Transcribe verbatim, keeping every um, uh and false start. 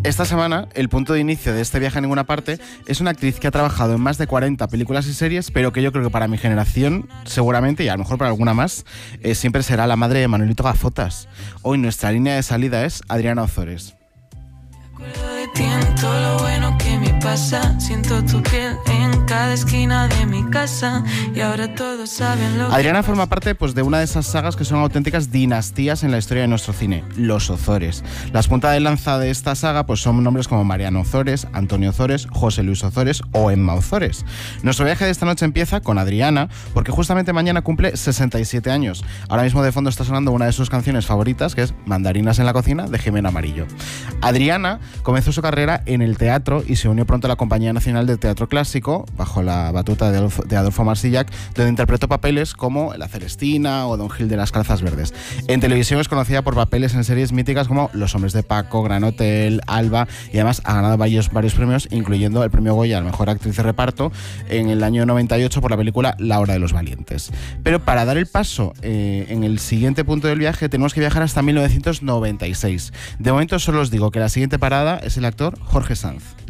Esta semana, el punto de inicio de este viaje a ninguna parte es una actriz que ha trabajado en más de cuarenta películas y series, pero que yo creo que para mi generación, seguramente, y a lo mejor para alguna más, eh, siempre será la madre de Manuelito Gafotas. Hoy nuestra línea de salida es Adriana Ozores. Me acuerdo de ti en todo lo bueno que me pasa. Siento tu piel en cada esquina de mi casa. Y ahora todos saben lo que Adriana forma parte pues, de una de esas sagas que son auténticas dinastías en la historia de nuestro cine, los Ozores. Las puntas de lanza de esta saga pues, son nombres como Mariano Ozores, Antonio Ozores, José Luis Ozores o Emma Ozores. Nuestro viaje de esta noche empieza con Adriana, porque justamente mañana cumple sesenta y siete años. Ahora mismo de fondo está sonando una de sus canciones favoritas, que es Mandarinas en la cocina, de Jimena Amarillo. Adriana comenzó su carrera en el teatro y se unió pronto a la Compañía Nacional de Teatro Clásico, bajo la batuta de Adolfo, de Adolfo Marsillac, donde interpretó papeles como La Celestina o Don Gil de las Calzas Verdes. En televisión es conocida por papeles en series míticas como Los Hombres de Paco, Gran Hotel, Alba, y además ha ganado varios, varios premios, incluyendo el premio Goya a la mejor actriz de reparto en el año noventa y ocho por la película La Hora de los Valientes. Pero para dar el paso eh, en el siguiente punto del viaje tenemos que viajar hasta mil novecientos noventa y seis. De momento solo os digo que la siguiente parada es el actor Jorge Sanz.